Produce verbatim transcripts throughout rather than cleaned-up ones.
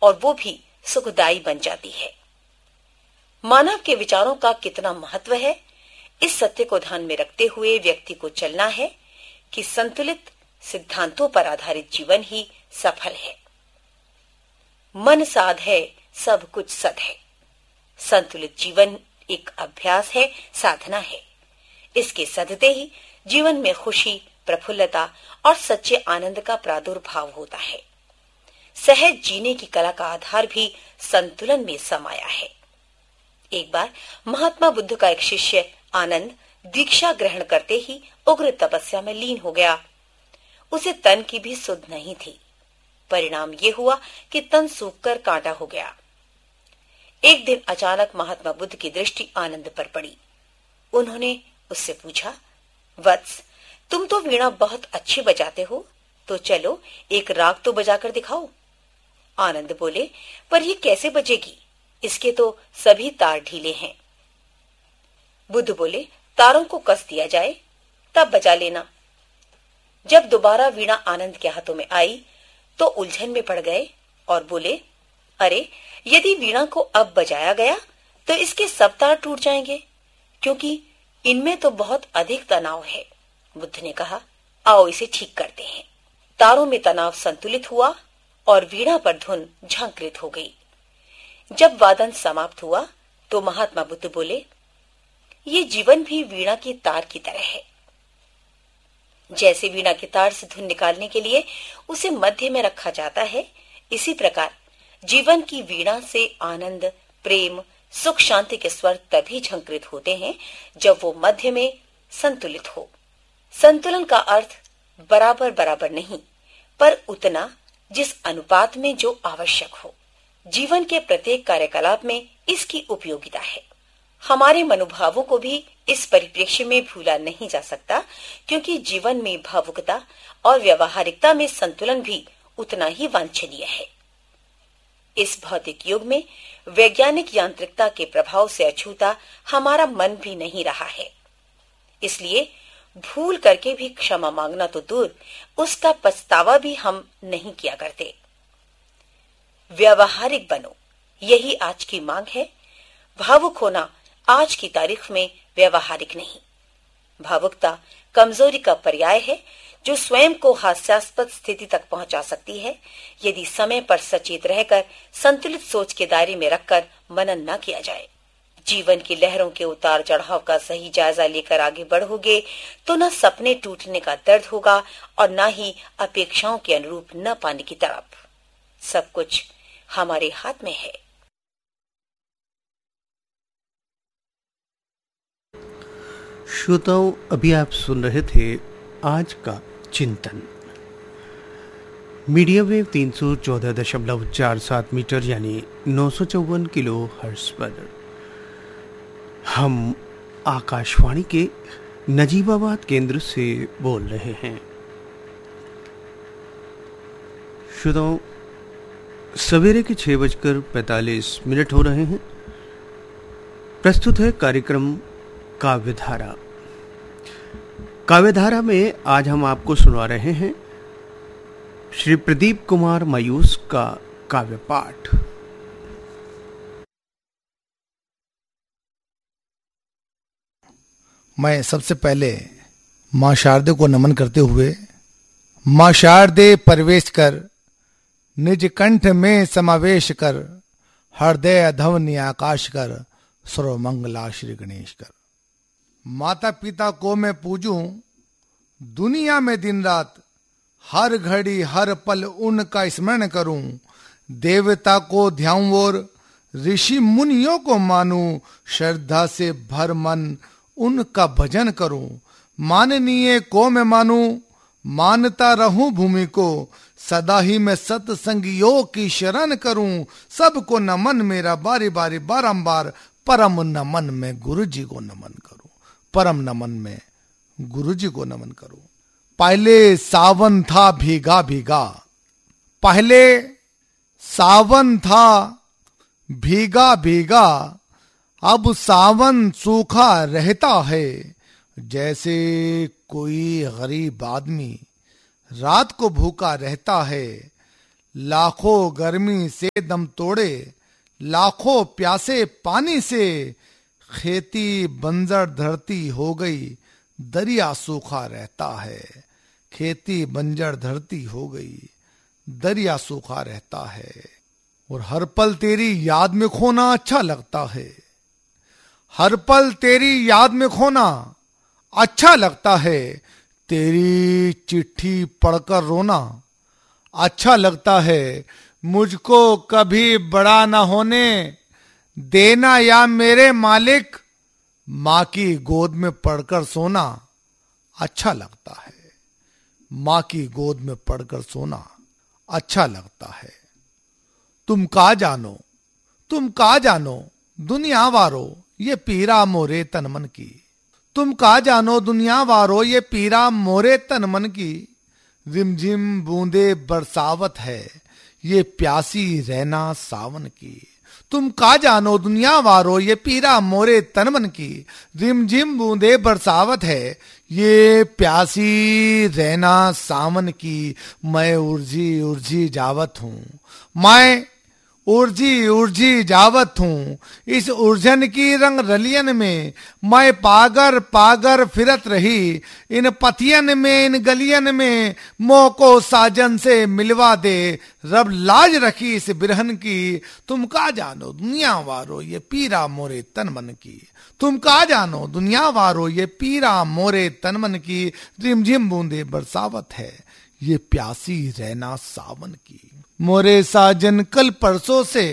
और वो भी सुखदायी बन जाती है। मानव के विचारों का कितना महत्व है, इस सत्य को ध्यान में रखते हुए व्यक्ति को चलना है कि संतुलित सिद्धांतों पर आधारित जीवन ही सफल है। मन साध है, सब कुछ सद है। संतुलित जीवन एक अभ्यास है, साधना है। इसके सदते ही जीवन में खुशी, प्रफुल्लता और सच्चे आनंद का प्रादुर्भाव होता है। सहज जीने की कला का आधार भी संतुलन में समाया है। एक बार महात्मा बुद्ध का एक शिष्य आनंद दीक्षा ग्रहण करते ही उग्र तपस्या में लीन हो गया। उसे तन की भी सुध नहीं थी। परिणाम ये हुआ कि तन सूखकर कांटा हो गया। एक दिन अचानक महात्मा बुद्ध की दृष्टि आनंद पर पड़ी। उन्होंने उससे पूछा, वत्स, तुम तो वीणा बहुत अच्छी बजाते हो, तो चलो एक राग तो बजाकर दिखाओ। आनंद बोले, पर ये कैसे बजेगी? इसके तो सभी तार ढीले हैं। बुद्ध बोले, तारों को कस दिया जाए, तब बजा लेना। जब दोबारा वीणा आनंद के हाथों में आई तो उलझन में पड़ गए और बोले, अरे, यदि वीणा को अब बजाया गया तो इसके सब तार टूट जाएंगे, क्योंकि इनमें तो बहुत अधिक तनाव है। बुद्ध ने कहा, आओ इसे ठीक करते हैं। तारों में तनाव संतुलित हुआ और वीणा पर धुन झंकृत हो गई। जब वादन समाप्त हुआ तो महात्मा बुद्ध बोले, ये जीवन भी वीणा की तार की तरह है। जैसे वीणा के तार से धुन निकालने के लिए उसे मध्य में रखा जाता है, इसी प्रकार जीवन की वीणा से आनंद, प्रेम, सुख, शांति के स्वर तभी झंकृत होते हैं जब वो मध्य में संतुलित हो। संतुलन का अर्थ बराबर बराबर नहीं, पर उतना जिस अनुपात में जो आवश्यक हो। जीवन के प्रत्येक कार्यकलाप में इसकी उपयोगिता है। हमारे मनोभावों को भी इस परिप्रेक्ष्य में भूला नहीं जा सकता, क्योंकि जीवन में भावुकता और व्यवहारिकता में संतुलन भी उतना ही वांछनीय है। इस भौतिक युग में वैज्ञानिक यांत्रिकता के प्रभाव से अछूता हमारा मन भी नहीं रहा है। इसलिए भूल करके भी क्षमा मांगना तो दूर, उसका पछतावा भी हम नहीं किया करते। व्यवहारिक बनो, यही आज की मांग है। भावुक होना आज की तारीख में व्यवहारिक नहीं। भावुकता कमजोरी का पर्याय है, जो स्वयं को हास्यास्पद स्थिति तक पहुंचा सकती है यदि समय पर सचेत रहकर संतुलित सोच के दायरे में रखकर मनन न किया जाए। जीवन की लहरों के उतार चढ़ाव का सही जायजा लेकर आगे बढ़ोगे तो न सपने टूटने का दर्द होगा और न ही अपेक्षाओं के अनुरूप न पाने की तड़प। सब कुछ हमारे हाथ में है। श्रोताओं, अभी आप सुन रहे थे आज का चिंतन। मीडियम वेव तीन सौ चौदह दशमलव चार सात मीटर यानी नौ सौ चौवन किलो हर्ट्ज पर हम आकाशवाणी के नजीबाबाद केंद्र से बोल रहे हैं। श्रोताओं, सवेरे के छह बजकर पैंतालीस मिनट हो रहे हैं। प्रस्तुत है कार्यक्रम काव्यधारा। काव्यधारा में आज हम आपको सुना रहे हैं श्री प्रदीप कुमार मायूस का काव्य पाठ। मैं सबसे पहले मां शारदे को नमन करते हुए, मां शारदे प्रवेश कर निज कंठ में समावेश कर, हृदय ध्वनि आकाश कर, सर्वमंगला श्री गणेश कर। माता पिता को मैं पूजूं दुनिया में दिन रात, हर घड़ी हर पल उनका स्मरण करूं। देवता को ध्याऊं और ऋषि मुनियों को मानूं, श्रद्धा से भर मन उनका भजन करूं। माननीय को मैं मानूं, मानता रहूं भूमि को, सदा ही मैं सत्संग योग की शरण करूं। सबको नमन मेरा बारी बारी बारंबार, परम नमन में गुरु जी को नमन करूं। परम नमन में गुरु जी को नमन करूं। पहले सावन था भीगा भीगा, पहले सावन था भीगा भीगा, अब सावन सूखा रहता है। जैसे कोई गरीब आदमी रात को भूखा रहता है, लाखों गर्मी से दम तोड़े, लाखों प्यासे पानी से, खेती बंजर धरती हो गई, दरिया सूखा रहता है। खेती बंजर धरती हो गई, दरिया सूखा रहता है। और हर पल तेरी याद में खोना अच्छा लगता है, हर पल तेरी याद में खोना अच्छा लगता है। तेरी चिट्ठी पढ़कर रोना अच्छा लगता है। मुझको कभी बड़ा न होने देना या मेरे मालिक, माँ की गोद में पढ़कर सोना अच्छा लगता है। माँ की गोद में पढ़कर सोना अच्छा लगता है। तुम का जानो, तुम का जानो दुनिया वारो ये पीरा मोरे तन मन की। तुम का जानो दुनिया वारो ये पीरा मोरे तन मन की। रिमझिम बूंदे बरसावत है ये प्यासी रहना सावन की। तुम का जानो दुनिया वारो ये पीरा मोरे तन मन की। रिमझिम बूंदे बरसावत है ये प्यासी रहना सावन की। मैं उर्जी उर्जी जावत हूँ, मैं उर्जी उर्जी जावत हूँ। इस उर्जन की रंग रलियन में मैं पागर पागर फिरत रही। इन पथियन में इन गलियन में मोह को साजन से मिलवा दे। रब लाज रखी इस बिरहन की। तुम का जानो दुनिया वारो ये पीरा मोरे तन मन की। तुम का जानो दुनिया वारो ये पीरा मोरे तन मन की। रिमझिम बूंदे बरसावत है ये प्यासी रहना सावन की। मोरे साजन कल परसों से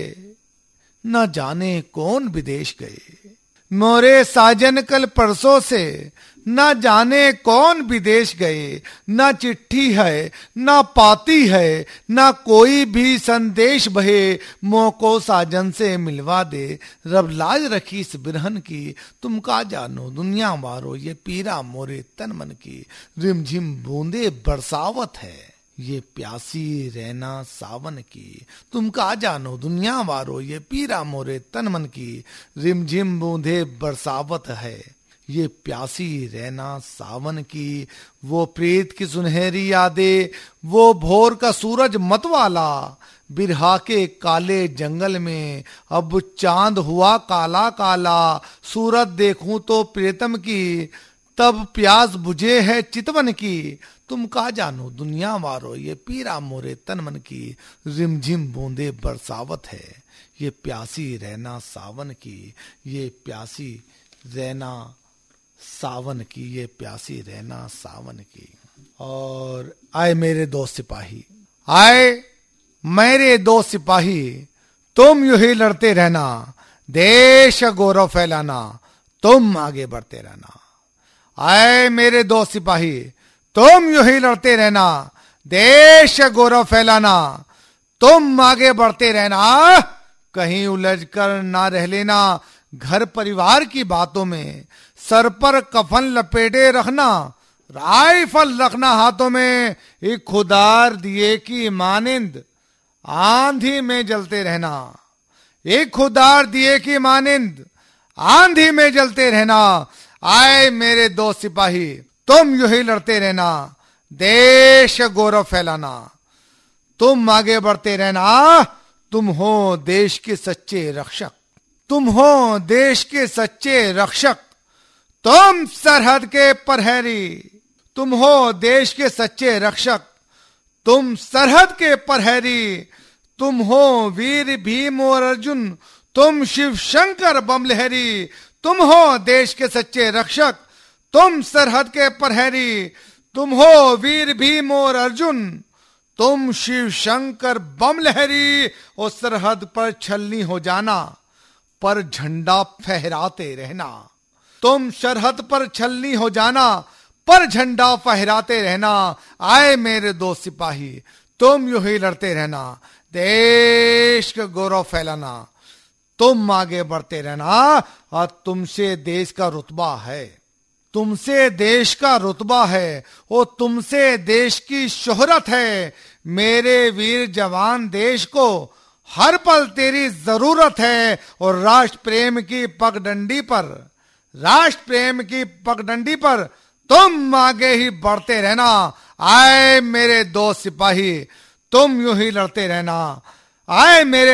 न जाने कौन विदेश गए। मोरे साजन कल परसों से न जाने कौन विदेश गए। न चिट्ठी है न पाती है न कोई भी संदेश बहे। मोह को साजन से मिलवा दे। रब लाज रखी इस बिरहन की। तुम का जानो दुनिया वारो ये पीरा मोरे तन मन की। रिमझिम बूंदे बरसावत है ये प्यासी रहना सावन की। तुम का जानो दुनिया वारो ये पीरा मोरे तन मन की। रिमझिम बूंदे बरसावत है ये प्यासी रहना सावन की। वो प्रीत की सुनहरी यादें, वो भोर का सूरज मतवाला। बिरहा के काले जंगल में अब चांद हुआ काला काला। सूरत देखूं तो प्रीतम की, तब प्यास बुझे है चितवन की। तुम का जानो दुनिया वारो ये पीरा मोरे तन मन की। रिमझिम बूंदे बरसावत है ये प्यासी रहना सावन की। ये प्यासी रहना सावन की, ये प्यासी रहना सावन की। और आए मेरे दो सिपाही, आए मेरे दो सिपाही, तुम यूं ही लड़ते रहना, देश गौरव फैलाना, तुम आगे बढ़ते रहना। आए मेरे दो सिपाही, तुम यूं ही लड़ते रहना, देश गौरव फैलाना, तुम आगे बढ़ते रहना। कहीं उलझ कर ना रह लेना घर परिवार की बातों में। सर पर कफन लपेटे रखना, राइफल रखना हाथों में। एक खुदार दिए की मानिंद आंधी में जलते रहना। एक खुदार दिए की मानिंद आंधी में जलते रहना। आए मेरे दो सिपाही, तुम यूं ही लड़ते रहना, देश गौरव फैलाना, तुम आगे बढ़ते रहना। तुम हो देश के सच्चे रक्षक, तुम हो देश के सच्चे रक्षक, तुम सरहद के प्रहरी। तुम हो देश के सच्चे रक्षक, तुम सरहद के प्रहरी। तुम हो वीर भीम और अर्जुन, तुम शिव शंकर बमलहरी। तुम हो देश के सच्चे रक्षक, तुम सरहद के प्रहरी। तुम हो वीर भीम और अर्जुन, तुम शिव शंकर बमलहरी। और सरहद पर छलनी हो जाना, पर झंडा फहराते रहना। तुम सरहद पर छलनी हो जाना, पर झंडा फहराते रहना। आए मेरे दो सिपाही, तुम यूं ही लड़ते रहना, देश का गौरव फैलाना, तुम आगे बढ़ते रहना। और तुमसे देश का रुतबा है, तुमसे देश का रुतबा है, और तुमसे देश की शोहरत है। मेरे वीर जवान, देश को हर पल तेरी जरूरत है। और राष्ट्र प्रेम की पगडंडी पर, राष्ट्र प्रेम की पगडंडी पर तुम आगे ही बढ़ते रहना। आए मेरे दो सिपाही, तुम यूं ही लड़ते रहना। आए मेरे